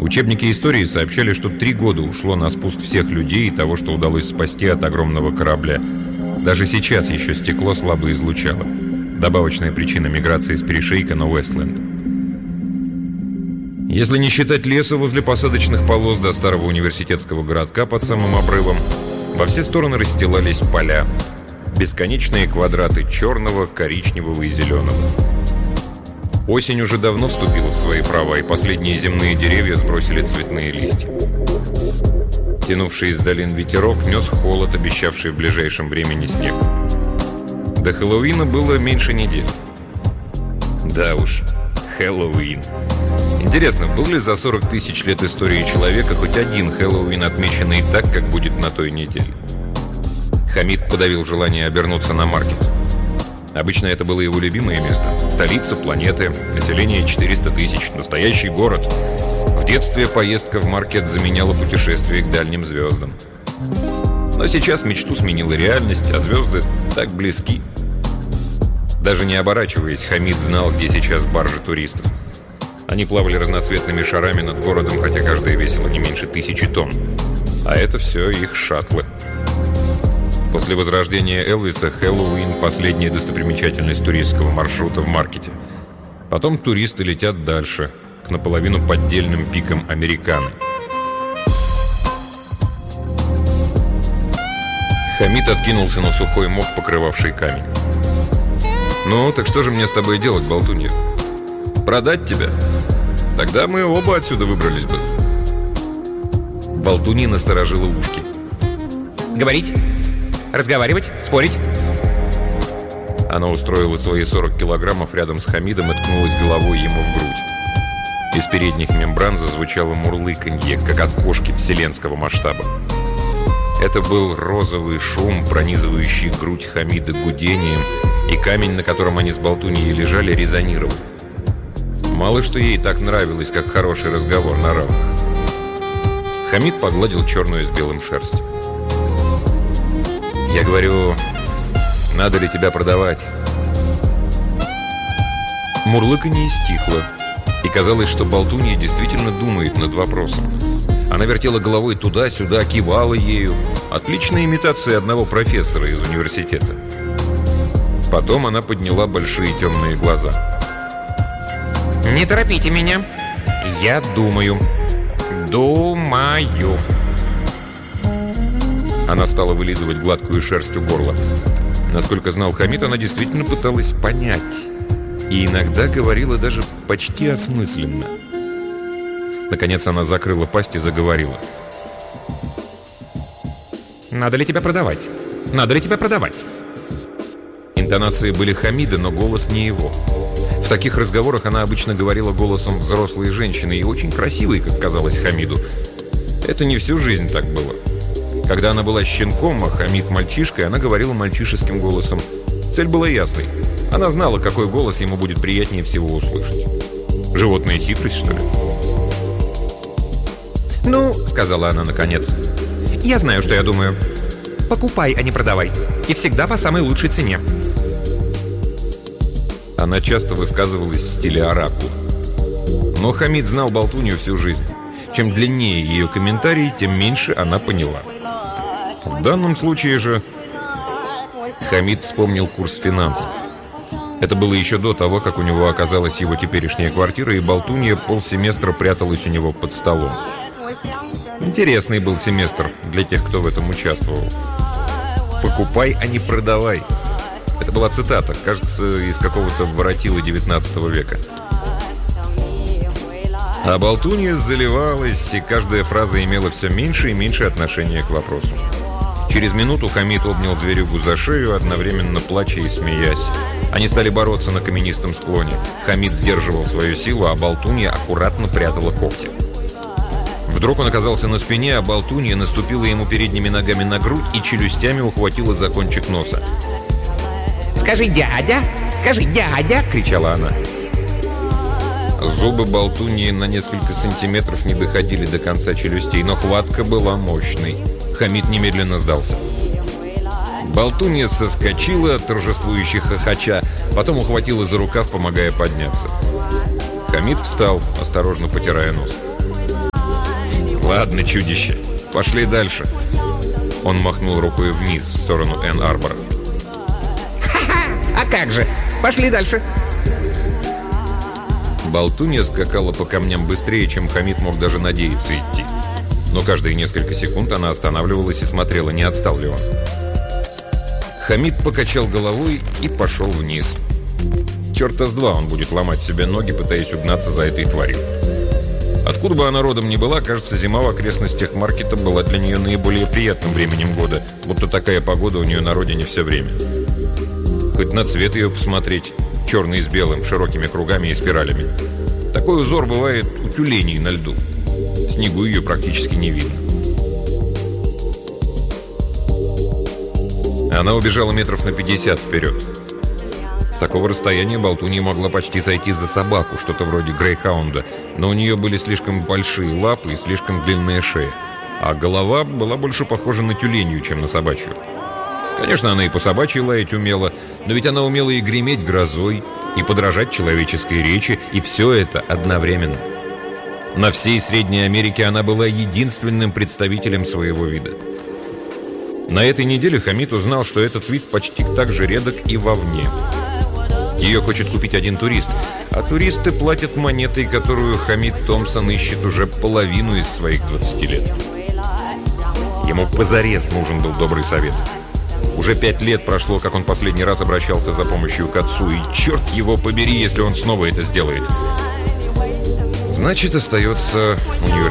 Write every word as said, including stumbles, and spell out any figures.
Учебники истории сообщали, что три года ушло на спуск всех людей и того, что удалось спасти от огромного корабля. Даже сейчас еще стекло слабо излучало. Добавочная причина миграции с перешейка на Уэстленд. Если не считать леса возле посадочных полос до старого университетского городка под самым обрывом, во все стороны расстилались поля. Бесконечные квадраты черного, коричневого и зеленого. Осень уже давно вступила в свои права, и последние земные деревья сбросили цветные листья. Тянувший из долин ветерок нес холод, обещавший в ближайшем времени снег. До Хэллоуина было меньше недели. Да уж, Хэллоуин. Интересно, был ли за сорок тысяч лет истории человека хоть один Хэллоуин, отмеченный так, как будет на той неделе? Хамид подавил желание обернуться на маркет. Обычно это было его любимое место. Столица планеты, население четыреста тысяч, настоящий город. В детстве поездка в маркет заменяла путешествие к дальним звездам. Но сейчас мечту сменила реальность, а звезды так близки. Даже не оборачиваясь, Хамид знал, где сейчас баржи туристов. Они плавали разноцветными шарами над городом, хотя каждая весила не меньше тысячи тонн. А это все их шаттлы. После возрождения Элвиса Хэллоуин – последняя достопримечательность туристского маршрута в маркете. Потом туристы летят дальше, к наполовину поддельным пикам Американы. Хамид откинулся на сухой мох, покрывавший камень. «Ну, так что же мне с тобой делать, болтунья? Продать тебя? Тогда мы оба отсюда выбрались бы». Болтунья насторожила ушки. «Говорить? Разговаривать? Спорить?» Она устроила свои сорок килограммов рядом с Хамидом и ткнулась головой ему в грудь. Из передних мембран зазвучало мурлыканье, как от кошки вселенского масштаба. Это был розовый шум, пронизывающий грудь Хамида гудением, и камень, на котором они с болтуньей лежали, резонировал. Мало что ей так нравилось, как хороший разговор на равных. Хамид погладил черную с белым шерсть. «Я говорю, надо ли тебя продавать?» Мурлыканье стихло, и казалось, что болтунья действительно думает над вопросом. Она вертела головой туда-сюда, кивала ею. Отличная имитация одного профессора из университета. Потом она подняла большие темные глаза. «Не торопите меня. Я думаю. Думаю». Она стала вылизывать гладкую шерсть у горла. Насколько знал Хамид, она действительно пыталась понять. И иногда говорила даже почти осмысленно. Наконец она закрыла пасть и заговорила. «Надо ли тебя продавать? Надо ли тебя продавать?» Интонации были Хамида, но голос не его. В таких разговорах она обычно говорила голосом взрослой женщины и очень красивой, как казалось Хамиду. Это не всю жизнь так было. Когда она была щенком, а Хамид мальчишкой, она говорила мальчишеским голосом. Цель была ясной. Она знала, какой голос ему будет приятнее всего услышать. Животная хитрость, что ли? «Ну, — сказала она наконец, — я знаю, что я думаю. Покупай, а не продавай. И всегда по самой лучшей цене». Она часто высказывалась в стиле оракула. Но Хамид знал болтунью всю жизнь. Чем длиннее ее комментарий, тем меньше она поняла. В данном случае же Хамид вспомнил курс финансов. Это было еще до того, как у него оказалась его теперешняя квартира, и болтунья полсеместра пряталась у него под столом. Интересный был семестр для тех, кто в этом участвовал. «Покупай, а не продавай». Это была цитата, кажется, из какого-то воротила девятнадцатого века. А болтунья заливалась, и каждая фраза имела все меньше и меньше отношения к вопросу. Через минуту Хамид обнял зверюгу за шею, одновременно плача и смеясь. Они стали бороться на каменистом склоне. Хамид сдерживал свою силу, а болтунья аккуратно прятала когти. Вдруг он оказался на спине, а болтунья наступила ему передними ногами на грудь и челюстями ухватила за кончик носа. «Скажи, дядя! Скажи, дядя!» — кричала она. Зубы болтуньи на несколько сантиметров не доходили до конца челюстей, но хватка была мощной. Хамид немедленно сдался. Болтунья соскочила, торжествующе хохоча, потом ухватила за рукав, помогая подняться. Хамид встал, осторожно потирая нос. «Ладно, чудище, пошли дальше». Он махнул рукой вниз, в сторону Энн-Арбора. «Ха-ха! А как же? Пошли дальше!» Болтунья скакала по камням быстрее, чем Хамид мог даже надеяться идти. Но каждые несколько секунд она останавливалась и смотрела, не отстал ли он. Хамид покачал головой и пошел вниз. Черта с два он будет ломать себе ноги, пытаясь угнаться за этой тварью. Откуда бы она родом ни была, кажется, зима в окрестностях маркета была для нее наиболее приятным временем года, будто такая погода у нее на родине все время. Хоть на цвет ее посмотреть, черный с белым, широкими кругами и спиралями. Такой узор бывает у тюленей на льду. В снегу ее практически не видно. Она убежала метров на пятьдесят вперед. С такого расстояния болтунья могла почти сойти за собаку, что-то вроде грейхаунда, но у нее были слишком большие лапы и слишком длинная шея, а голова была больше похожа на тюленью, чем на собачью. Конечно, она и по собачьей лаять умела, но ведь она умела и греметь грозой, и подражать человеческой речи, и все это одновременно. На всей Средней Америке она была единственным представителем своего вида. На этой неделе Хамид узнал, что этот вид почти так же редок и вовне. Ее хочет купить один турист, а туристы платят монетой, которую Хамид Томпсон ищет уже половину из своих двадцати лет. Ему позарез нужен был добрый совет. Уже пять лет прошло, как он последний раз обращался за помощью к отцу, и черт его побери, если он снова это сделает. Значит, остается университет.